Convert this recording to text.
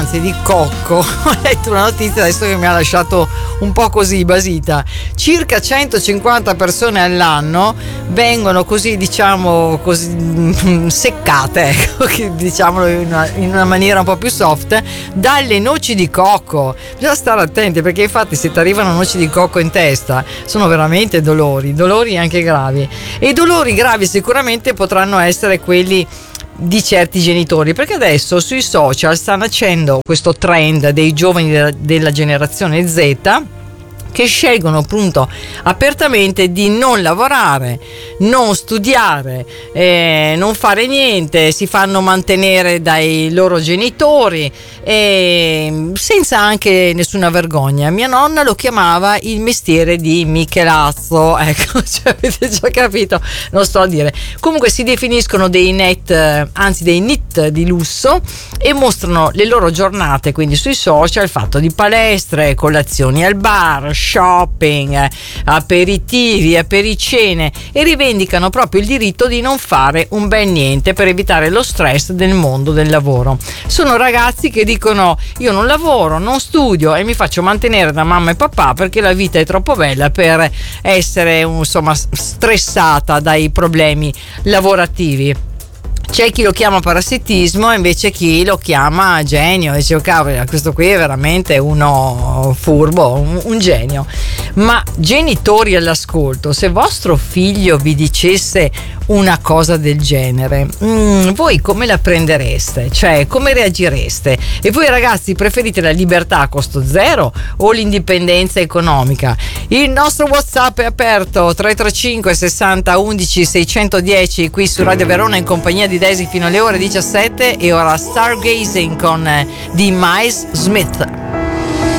di cocco. Ho letto una notizia adesso che mi ha lasciato un po' così basita. Circa 150 persone all'anno vengono così, diciamo così, seccate, ecco, diciamolo in una maniera un po' più soft, dalle noci di cocco. Bisogna stare attenti, perché infatti se ti arrivano noci di cocco in testa sono veramente dolori anche gravi, e i dolori gravi sicuramente potranno essere quelli di certi genitori, perché adesso sui social sta nascendo questo trend dei giovani della generazione Z che scelgono appunto apertamente di non lavorare, non studiare, non fare niente, si fanno mantenere dai loro genitori, senza anche nessuna vergogna. Mia nonna lo chiamava il mestiere di Michelazzo, ecco, cioè, avete già capito, non sto a dire. Comunque si definiscono dei NEET di lusso, e mostrano le loro giornate quindi sui social, fatto di palestre, colazioni al bar, shopping, aperitivi, apericene, e rivendicano proprio il diritto di non fare un bel niente per evitare lo stress del mondo del lavoro. Sono ragazzi che dicono: io non lavoro, non studio e mi faccio mantenere da mamma e papà perché la vita è troppo bella per essere insomma stressata dai problemi lavorativi. C'è chi lo chiama parassitismo, invece chi lo chiama genio, e dice: oh, cavolo, questo qui è veramente uno furbo, un genio. Ma genitori all'ascolto, se vostro figlio vi dicesse una cosa del genere, voi come la prendereste? Cioè, come reagireste? E voi ragazzi preferite la libertà a costo zero o l'indipendenza economica? Il nostro WhatsApp è aperto, 335 60 11 610, qui su Radio Verona in compagnia di Daisy fino alle ore 17, e ora Stargazing con di Miles Smith.